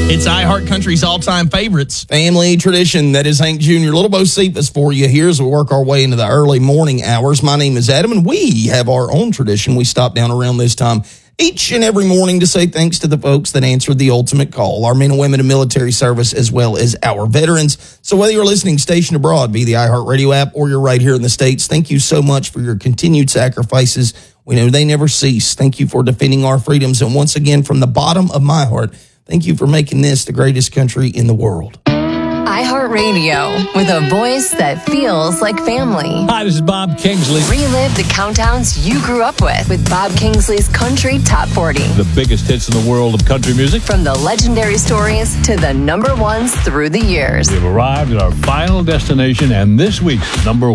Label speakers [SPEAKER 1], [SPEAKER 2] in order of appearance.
[SPEAKER 1] It's iHeartCountry's all-time favorites.
[SPEAKER 2] Family tradition. That is Hank Jr. Little Bo Cephas for you here as we work our way into the early morning hours. My name is Adam, and we have our own tradition. We stop down around this time each and every morning to say thanks to the folks that answered the ultimate call, our men and women in military service, as well as our veterans. So whether you're listening stationed abroad via the iHeartRadio app or you're right here in the States, thank you so much for your continued sacrifices. We know they never cease. Thank you for defending our freedoms. And once again, from the bottom of my heart, thank you for making this the greatest country in the world.
[SPEAKER 3] iHeartRadio, with a voice that feels like family.
[SPEAKER 4] Hi, this is Bob Kingsley.
[SPEAKER 3] Relive the countdowns you grew up with Bob Kingsley's Country Top 40.
[SPEAKER 4] The biggest hits in the world of country music.
[SPEAKER 3] From the legendary stories to the number ones through the years.
[SPEAKER 4] We've arrived at our final destination, and this week's number